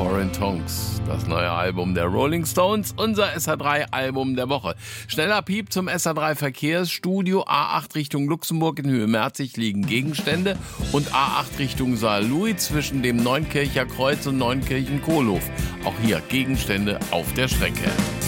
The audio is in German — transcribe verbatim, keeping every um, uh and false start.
Foreign Tongues, das neue Album der Rolling Stones, unser S H drei Album der Woche. Schneller Piep zum S H drei Verkehrsstudio. A acht Richtung Luxemburg in Höhe Merzig liegen Gegenstände und A acht Richtung Saarlouis zwischen dem Neunkircher Kreuz und Neunkirchen Kohlhof. Auch hier Gegenstände auf der Strecke.